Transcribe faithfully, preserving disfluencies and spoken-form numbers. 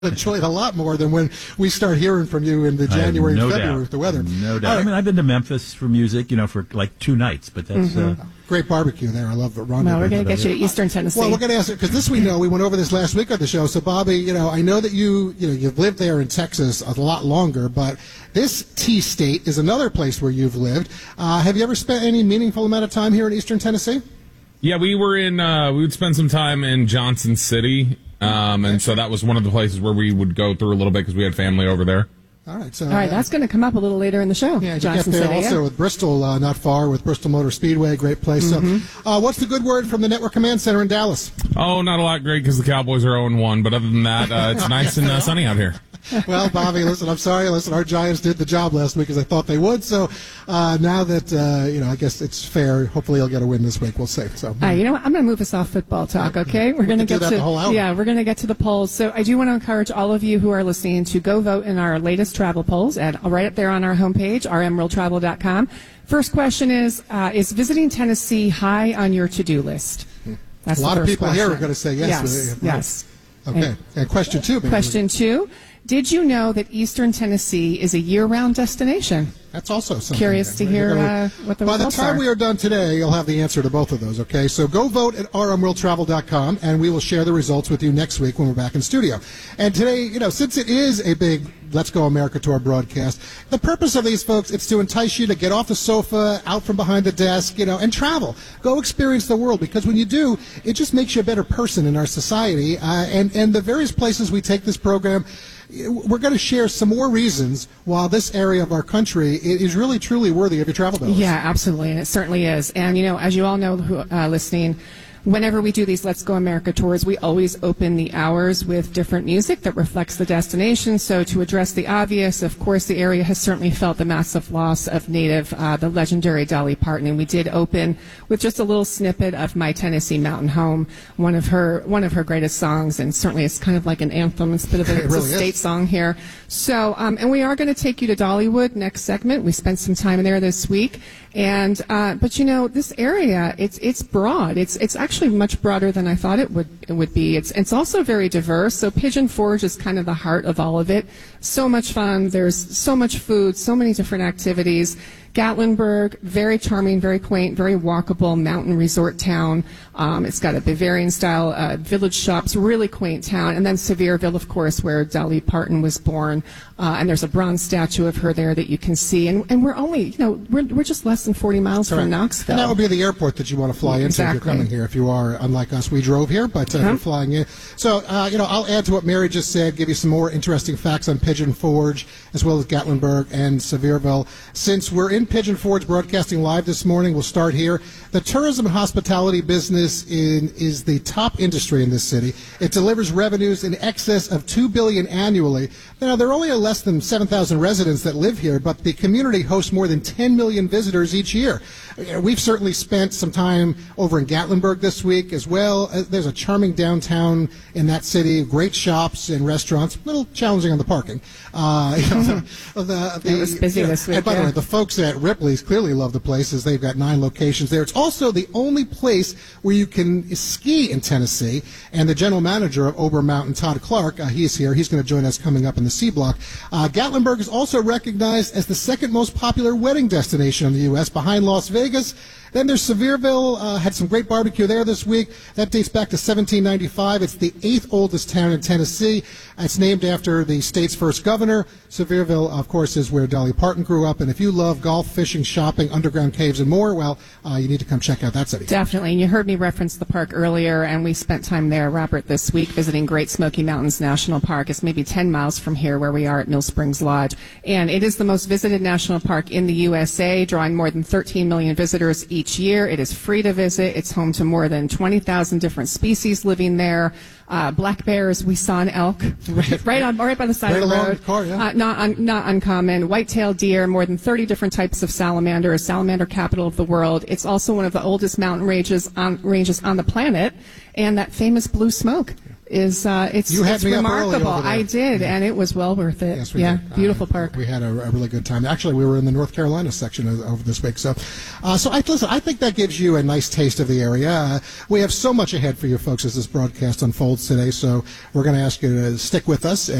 enjoy it a lot more than when we start hearing from you in the January no and February doubt. with the weather. No doubt. Right. I mean, I've been to Memphis for music, you know, for like two nights, but that's mm-hmm. uh, great barbecue there. I love the rendezvous. Well, we're going to get you to Eastern Tennessee. Well, we're going to ask because this we know we went over this last week on the show. So, Bobby, you know, I know that you you know you've lived there in Texas a lot longer, but this T state is another place where you've lived. Uh, have you ever spent any meaningful amount of time here in Eastern Tennessee? Yeah, we were in. Uh, we would spend some time in Johnson City. Um, and so that was one of the places where we would go through a little bit because we had family over there. All right, so all right, uh, that's going to come up a little later in the show. Yeah, Johnson you get there City, also yeah. with Bristol, uh, not far, with Bristol Motor Speedway, great place. Mm-hmm. So, uh, what's the good word from the Network Command Center in Dallas? Oh, not a lot great because the Cowboys are oh and one, but other than that, uh, it's nice and uh, sunny out here. Well, Bobby, listen, I'm sorry. Listen, our Giants did the job last week as I thought they would. So uh, now that, uh, you know, I guess it's fair. Hopefully he'll get a win this week. We'll see. So, uh, you know what? I'm going to move us off football talk, okay? We're going to get that to the whole hour. Yeah, we're going to get to the polls. So I do want to encourage all of you who are listening to go vote in our latest travel polls at right up there on our homepage, r m world travel dot com. First question is, uh, is visiting Tennessee high on your to-do list? That's a lot the of first people question. here are going to say yes. Yes, yes. Okay. And, and question two. Maybe. Question two. Did you know that Eastern Tennessee is a year-round destination? That's also something. Curious to hear gonna, uh, what the by results the time are. we are done today, you'll have the answer to both of those, okay? So go vote at r m world travel dot com, and we will share the results with you next week when we're back in studio. And today, you know, since it is a big Let's Go America Tour broadcast, the purpose of these, folks, it's to entice you to get off the sofa, out from behind the desk, you know, and travel. Go experience the world, because when you do, it just makes you a better person in our society. Uh, and, and the various places we take this program, we're going to share some more reasons why this area of our country is really, truly worthy of your travel dollars. Yeah, absolutely, and it certainly is. And, you know, as you all know, who, uh, listening, whenever we do these Let's Go America tours, we always open the hours with different music that reflects the destination. So to address the obvious, of course, the area has certainly felt the massive loss of native, uh, the legendary Dolly Parton. And we did open with just a little snippet of My Tennessee Mountain Home, one of her one of her greatest songs, and certainly it's kind of like an anthem. It's a bit of a, it really a state is. song here. So, um, and we are going to take you to Dollywood next segment. We spent some time there this week. And uh, but you know, this area, it's it's broad. It's it's actually much broader than I thought it would it would be. It's it's also very diverse. So Pigeon Forge is kind of the heart of all of it. So much fun. There's so much food, so many different activities. Gatlinburg, very charming, very quaint, very walkable mountain resort town. Um, it's got a Bavarian-style uh, village shops, really quaint town. And then Sevierville, of course, where Dolly Parton was born. Uh, and there's a bronze statue of her there that you can see. And, and we're only, you know, we're, we're just less than forty miles Correct. from Knoxville. And that would be the airport that you want to fly into exactly. if you're coming here. If you are, unlike us, we drove here, but uh, huh? you're flying in. So, uh, you know, I'll add to what Mary just said, give you some more interesting facts on Pigeon Forge, as well as Gatlinburg and Sevierville. Since we're in Pigeon Forge broadcasting live this morning, we'll start here. The tourism and hospitality business in, is the top industry in this city. It delivers revenues in excess of two billion dollars annually. Now, there are only less than seven thousand residents that live here, but the community hosts more than ten million visitors each year. We've certainly spent some time over in Gatlinburg this week as well. There's a charming downtown in that city, great shops and restaurants, a little challenging on the parking. Uh, you know, the, the, the, it was busy you know, this week. And by yeah. the way, the folks at Ripley's clearly love the place, as they've got nine locations there. It's also the only place where you can ski in Tennessee, and the general manager of Ober Mountain, Todd Clark, uh, he's here. He's going to join us coming up in the C Block. Uh, Gatlinburg is also recognized as the second most popular wedding destination in the U S, behind Las Vegas. Then there's Sevierville, uh, had some great barbecue there this week. That dates back to seventeen ninety-five. It's the eighth oldest town in Tennessee. It's named after the state's first governor. Sevierville, of course, is where Dolly Parton grew up. And if you love golf, fishing, shopping, underground caves, and more, well, uh, you need to come check out that city. Definitely. And you heard me reference the park earlier, and we spent time there, Robert, this week visiting Great Smoky Mountains National Park. It's maybe ten miles from here where we are at Mill Springs Lodge. And it is the most visited national park in the U S A, drawing more than thirteen million visitors each Each year. It is free to visit. It's home to more than twenty thousand different species living there. Uh, black bears, we saw an elk right, right on, right by the side right of the along road. The car, yeah. uh, not un, not uncommon. White-tailed deer, more than thirty different types of salamanders. Salamander capital of the world. It's also one of the oldest mountain ranges on ranges on the planet, and that famous blue smoke is uh, it's, You had it's me up early remarkable. over there. I did, and it was well worth it. Yes, we yeah, did. beautiful Uh, park. We had a, a really good time. Actually, we were in the North Carolina section of, over this week. So, uh, so I, listen, I think that gives you a nice taste of the area. Uh, we have so much ahead for you folks as this broadcast unfolds today. So we're going to ask you to stick with us.